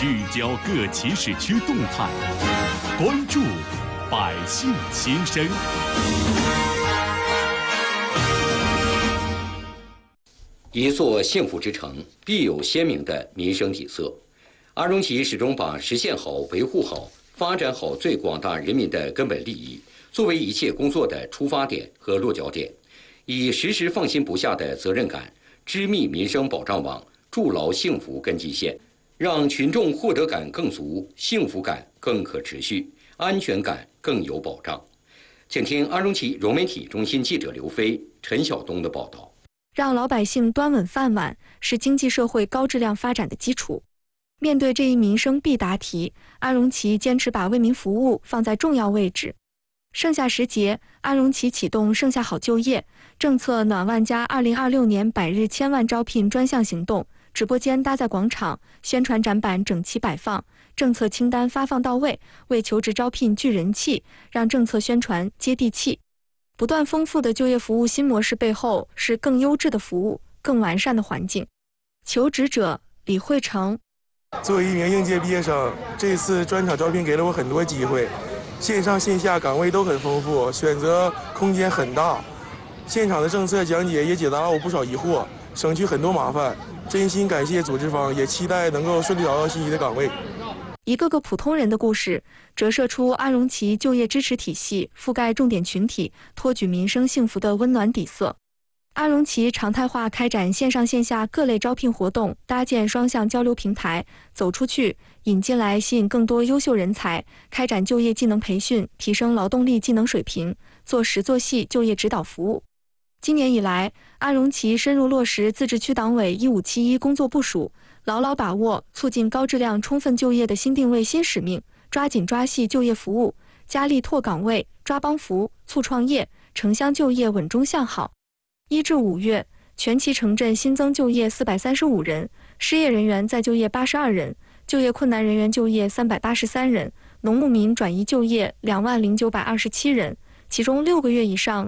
聚焦各起始区动态，关注百姓心声。 一座幸福之城，必有鲜明的民生底色。阿荣旗始终把实现好、维护好、发展好最广大人民的根本利益作为一切工作的出发点和落脚点，以时时放心不下的责任感，织密民生保障网，筑牢幸福根基线，让群众获得感更足，幸福感更可持续，安全感更有保障。请听阿荣旗融媒体中心记者刘飞、陈晓东的报道。 让老百姓端稳饭碗，是经济社会高质量发展的基础。面对这一民生必答题，阿荣旗坚持把为民服务放在重要位置。盛夏时节，阿荣旗启动盛夏好就业政策暖万家2026年百日千万招聘专项行动，直播间搭在广场，宣传展板整齐摆放，政策清单发放到位，为求职招聘聚人气，让政策宣传接地气。不断丰富的就业服务新模式背后，是更优质的服务、更完善的环境。求职者李慧成， 作为一名应届毕业生，这次专场招聘给了我很多机会，线上线下岗位都很丰富，选择空间很大。现场的政策讲解也解答了我不少疑惑，省去很多麻烦。真心感谢组织方，也期待能够顺利找到心仪的岗位。 一个个普通人的故事，折射出阿荣旗就业支持体系覆盖重点群体、托举民生幸福的温暖底色。阿荣旗常态化开展线上线下各类招聘活动，搭建双向交流平台，走出去，引进来，吸引更多优秀人才，开展就业技能培训，提升劳动力技能水平，做实做细就业指导服务。今年以来，阿荣旗深入落实自治区党委1571工作部署，牢牢把握促进高质量充分就业的新定位新使命，抓紧抓细就业服务，加力拓岗位，抓帮扶，促创业，城乡就业稳中向好。1至5月，全旗城镇新增就业435人，失业人员再就业82人，就业困难人员就业383人，农牧民转移就业20927人，其中6个月以上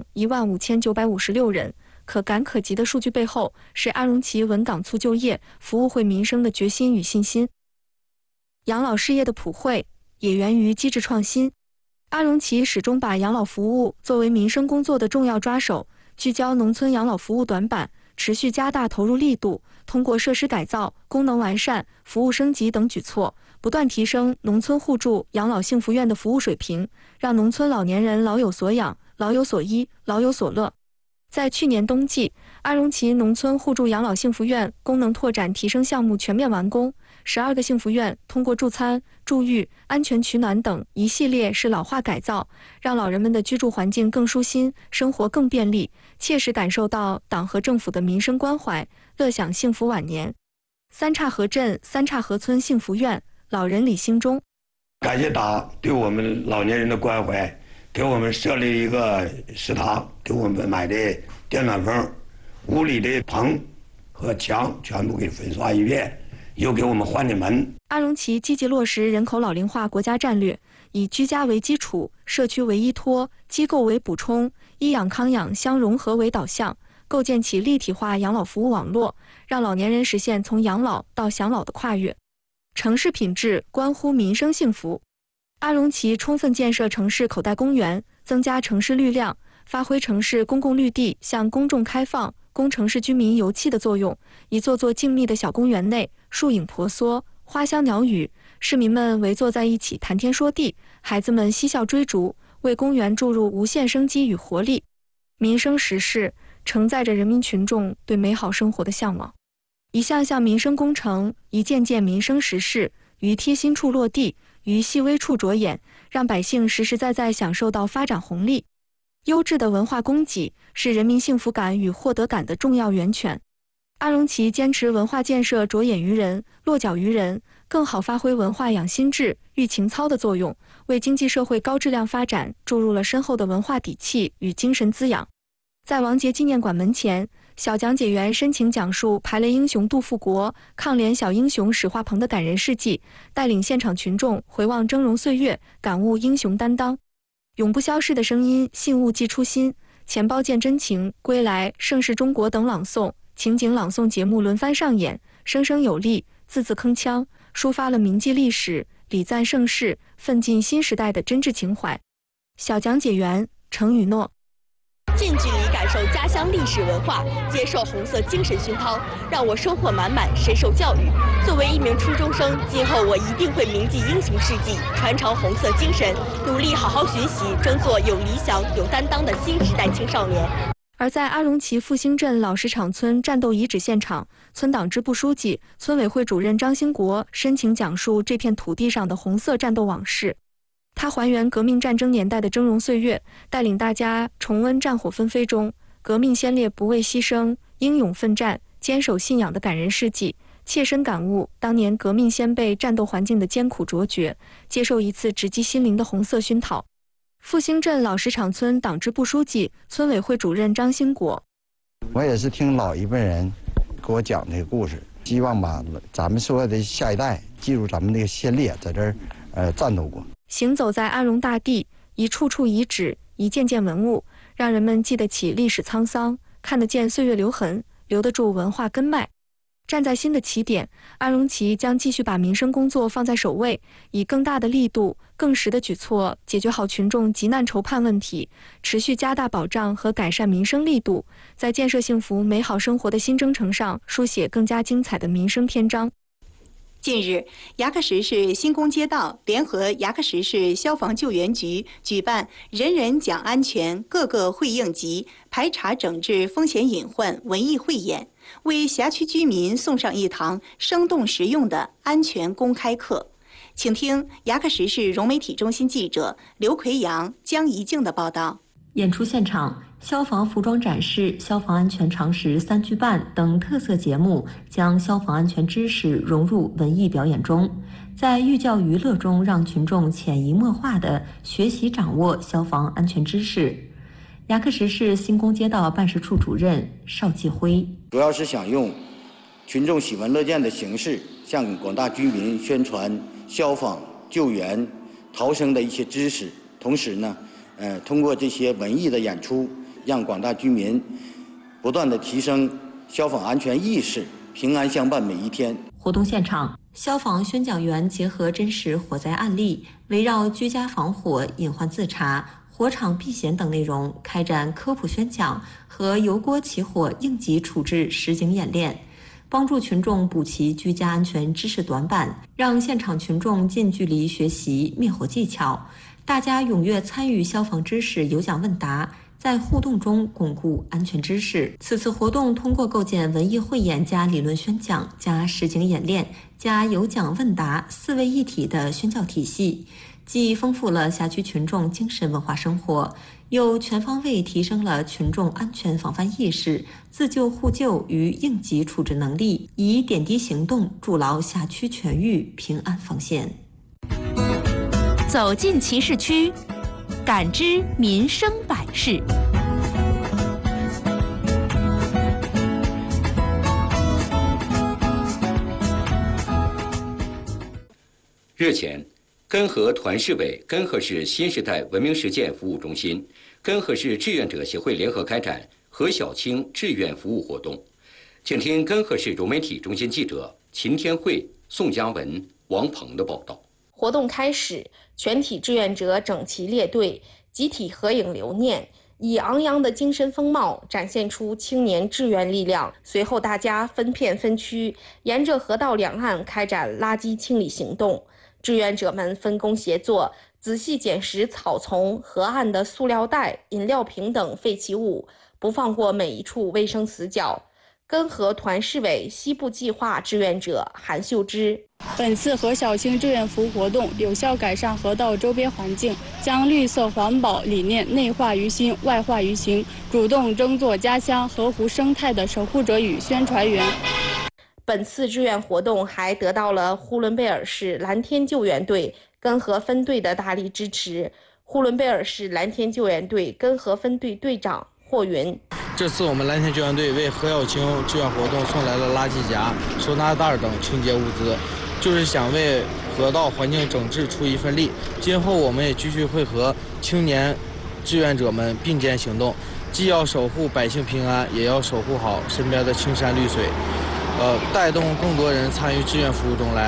15956人。可感可及的数据背后，是阿荣旗稳岗促就业、服务惠民生的决心与信心。养老事业的普惠也源于机制创新。阿荣旗始终把养老服务作为民生工作的重要抓手，聚焦农村养老服务短板，持续加大投入力度，通过设施改造、功能完善、服务升级等举措，不断提升农村互助养老幸福院的服务水平，让农村老年人老有所养、老有所依、老有所乐。在去年冬季，阿荣旗农村互助养老幸福院功能拓展提升项目全面完工，12个幸福院通过助餐、助浴、安全取暖等一系列式老化改造，让老人们的居住环境更舒心，生活更便利，切实感受到党和政府的民生关怀，乐享幸福晚年。三岔河镇三岔河村幸福院，老人李兴忠， 感谢党对我们老年人的关怀，给我们设立一个食堂，给我们买的电暖风，屋里的棚和墙全部给粉刷一遍，又给我们换的门。 阿荣旗积极落实人口老龄化国家战略，以居家为基础、社区为依托、机构为补充、医养康养相融合为导向，构建起立体化养老服务网络，让老年人实现从养老到享老的跨越。城市品质关乎民生幸福。阿荣旗充分建设城市口袋公园，增加城市绿量，发挥城市公共绿地向公众开放、供城市居民游憩的作用。一座座静谧的小公园内，树影婆娑，花香鸟语，市民们围坐在一起谈天说地，孩子们嬉笑追逐，为公园注入无限生机与活力。民生实事承载着人民群众对美好生活的向往。一项项民生工程，一件件民生实事，于贴心处落地，于细微处着眼，让百姓实实在在享受到发展红利。优质的文化供给是人民幸福感与获得感的重要源泉。阿荣旗坚持文化建设着眼于人、落脚于人，更好发挥文化养心智、育情操的作用，为经济社会高质量发展注入了深厚的文化底气与精神滋养。在王杰纪念馆门前，小讲解员深情讲述排雷英雄杜富国、抗联小英雄史化鹏的感人事迹，带领现场群众回望峥嵘岁月，感悟英雄担当。永不消逝的声音，信物寄初心，钱包见真情，归来，盛世中国等朗诵情景朗诵节目轮番上演，声声有力，字字铿锵， 抒发了铭记历史、礼赞盛世、奋进新时代的真挚情怀。小讲解员程雨诺。 近距离感受家乡历史文化，接受红色精神熏陶，让我收获满满，深受教育。作为一名初中生，今后我一定会铭记英雄事迹，传承红色精神，努力好好学习，争做有理想、有担当的新时代青少年。 而在阿荣旗复兴镇老石场村战斗遗址现场，村党支部书记、村委会主任张兴国深情讲述这片土地上的红色战斗往事。他还原革命战争年代的峥嵘岁月，带领大家重温战火纷飞中革命先烈不畏牺牲、英勇奋战、坚守信仰的感人事迹，切身感悟当年革命先辈战斗环境的艰苦卓绝，接受一次直击心灵的红色熏陶。复兴镇老石场村党支部书记、村委会主任张兴国： 我也是听老一辈人给我讲这个故事，希望把咱们所有的下一代记住咱们这个先烈在这儿战斗过。 行走在阿荣大地，一处处遗址，一件件文物，让人们记得起历史沧桑，看得见岁月留痕，留得住文化根脉。站在新的起点，阿荣旗将继续把民生工作放在首位，以更大的力度、更实的举措解决好群众急难愁盼问题，持续加大保障和改善民生力度，在建设幸福美好生活的新征程上书写更加精彩的民生篇章。 近日，牙克石市新宫街道联合牙克石市消防救援局举办“人人讲安全，个个会应急”排查整治风险隐患文艺汇演，为辖区居民送上一堂生动实用的安全公开课。请听牙克石市融媒体中心记者刘奎阳、江怡静的报道。 演出现场，消防服装展示、消防安全常识3句半等特色节目将消防安全知识融入文艺表演中，在寓教于乐中让群众潜移默化地学习掌握消防安全知识。牙克石市新宫街道办事处主任邵继辉： 主要是想用群众喜闻乐见的形式，向广大居民宣传消防、救援、逃生的一些知识，同时呢，通过这些文艺的演出，让广大居民不断地提升消防安全意识，平安相伴每一天。 活动现场，消防宣讲员结合真实火灾案例，围绕居家防火、隐患自查、火场避险等内容开展科普宣讲和油锅起火应急处置实景演练，帮助群众补齐居家安全知识短板，让现场群众近距离学习灭火技巧。大家踊跃参与消防知识有奖问答，在互动中巩固安全知识。此次活动通过构建文艺汇演加理论宣讲加实景演练加有奖问答4位一体的宣教体系，既丰富了辖区群众精神文化生活，又全方位提升了群众安全防范意识、自救互救与应急处置能力，以点滴行动筑牢辖区全域平安防线。 走进其市区，感知民生百事。 日前，根河团市委、根河市新时代文明实践服务中心、根河市志愿者协会联合开展何小青志愿服务活动。请听根河市融媒体中心记者秦天慧、宋佳文、王鹏的报道。 活动开始，全体志愿者整齐列队，集体合影留念，以昂扬的精神风貌展现出青年志愿力量。随后，大家分片分区，沿着河道两岸开展垃圾清理行动。志愿者们分工协作，仔细捡拾草丛、河岸的塑料袋、饮料瓶等废弃物，不放过每一处卫生死角。根河团市委西部计划志愿者韩秀芝： 本次何小青志愿服务活动有效改善河道周边环境，将绿色环保理念内化于心、外化于行，主动争做家乡河湖生态的守护者与宣传员。 本次志愿活动还得到了呼伦贝尔市蓝天救援队根河分队的大力支持。呼伦贝尔市蓝天救援队根河分队队长霍云： 这次我们蓝天救援队为何小青志愿活动送来了垃圾夹、收纳袋等清洁物资，就是想为河道环境整治出一份力。今后我们也继续会和青年志愿者们并肩行动，既要守护百姓平安，也要守护好身边的青山绿水，带动更多人参与志愿服务中来。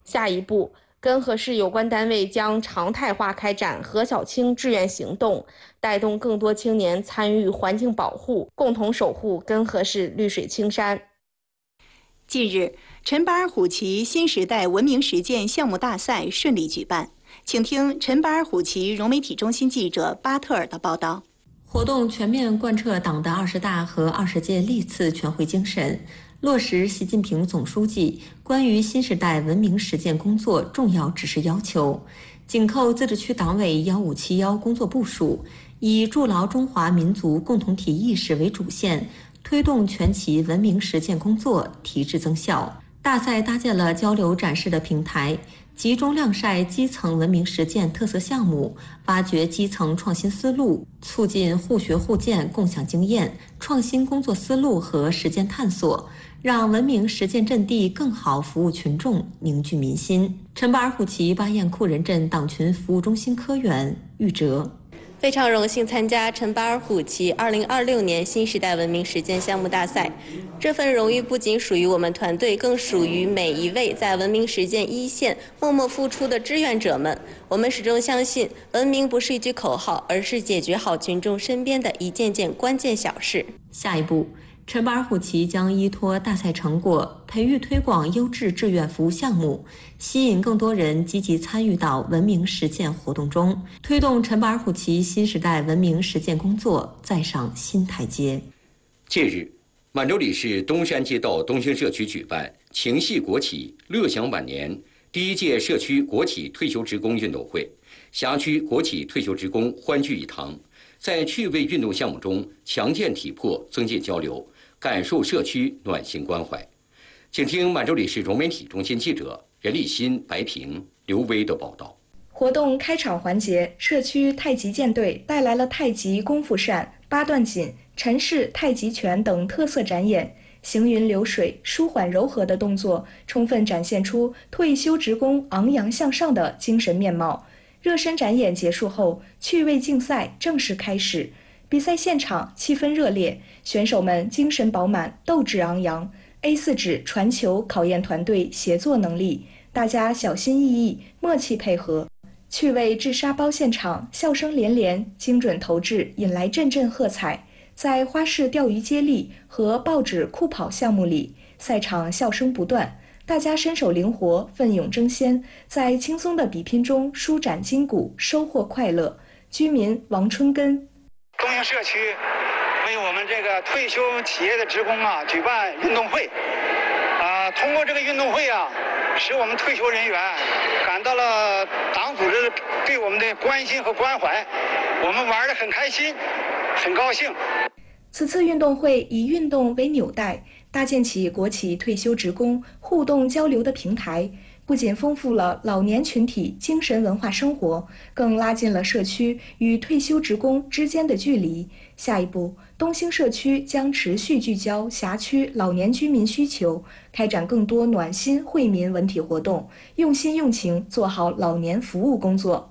下一步，根河市有关单位将常态化开展何小青志愿行动，带动更多青年参与环境保护，共同守护根河市绿水青山。 近日，陈巴尔虎旗新时代文明实践项目大赛顺利举办，请听陈巴尔虎旗融媒体中心记者巴特尔的报道。 活动全面贯彻党的20大和20届历次全会精神，落实习近平总书记关于新时代文明实践工作重要指示要求，紧扣自治区党委1571工作部署，以筑牢中华民族共同体意识为主线，推动全旗文明实践工作提质增效。大赛搭建了交流展示的平台，集中晾晒基层文明实践特色项目，挖掘基层创新思路，促进互学互鉴、共享经验、创新工作思路和实践探索，让文明实践阵地更好服务群众，凝聚民心。陈巴尔虎旗巴彦库仁镇党群服务中心科员玉哲。 非常荣幸参加陈巴尔虎旗2026年新时代文明实践项目大赛。这份荣誉不仅属于我们团队，更属于每一位在文明实践一线默默付出的志愿者们。我们始终相信，文明不是一句口号，而是解决好群众身边的一件件关键小事。 下一步，陈巴尔虎旗将依托大赛成果，培育推广优质志愿服务项目，吸引更多人积极参与到文明实践活动中，推动陈巴尔虎旗新时代文明实践工作再上新台阶。 近日，满洲里市东山街道东兴社区举办“情系国企，乐享晚年”第1届社区国企退休职工运动会，辖区国企退休职工欢聚一堂，在趣味运动项目中强健体魄，增进交流，感受社区暖心关怀。请听满洲里市融媒体中心记者任立新、白平、刘威的报道。 活动开场环节，社区太极剑队带来了太极功夫扇、八段锦、陈氏太极拳等特色展演，行云流水、舒缓柔和的动作，充分展现出退休职工昂扬向上的精神面貌。热身展演结束后，趣味竞赛正式开始。比赛现场气氛热烈，选手们精神饱满，斗志昂扬。A4 纸传球考验团队协作能力，大家小心翼翼，默契配合。趣味掷沙包现场笑声连连，精准投掷引来阵阵喝彩。在花式钓鱼接力和报纸酷跑项目里，赛场笑声不断，大家身手灵活，奋勇争先，在轻松的比拼中舒展筋骨，收获快乐。居民王春根： 东兴社区为我们这个退休企业的职工举办运动会，通过这个运动会使我们退休人员感到了党组织对我们的关心和关怀，我们玩得很开心，很高兴。 此次运动会以运动为纽带，搭建起国企退休职工互动交流的平台，不仅丰富了老年群体精神文化生活，更拉近了社区与退休职工之间的距离。下一步，东兴社区将持续聚焦辖区老年居民需求，开展更多暖心惠民文体活动，用心用情做好老年服务工作。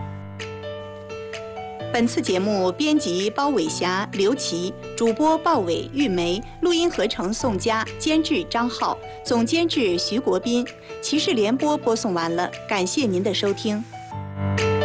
本次节目编辑包伟霞、刘琦，主播鲍伟、玉梅，录音合成宋佳，监制张浩，总监制徐国斌，骑士联播播送完了，感谢您的收听。